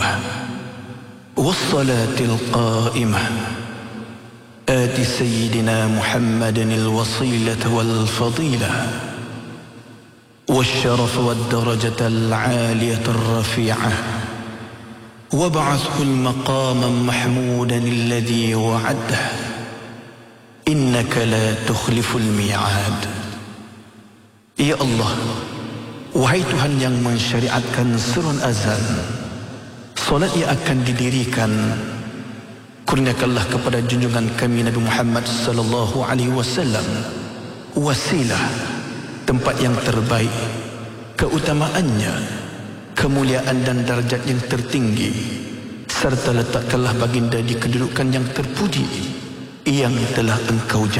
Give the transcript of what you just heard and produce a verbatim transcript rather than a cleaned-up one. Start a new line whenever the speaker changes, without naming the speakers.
والصلاة القائمة آت سيدنا محمد الوصيلة والفضيلة والشرف والدرجة العالية الرفيعة وابعثه المقام محمودا الذي وعده إنك لا تخلف الميعاد. Ya Allah, wahai Tuhan yang mensyariatkan surun azan, solat yang akan didirikan, kurniakanlah kepada junjungan kami Nabi Muhammad sallallahu alaihi wasallam wasilah, tempat yang terbaik, keutamaannya, kemuliaan dan darjat yang tertinggi, serta letakkanlah baginda di kedudukan yang terpuji yang telah engkau janjikan.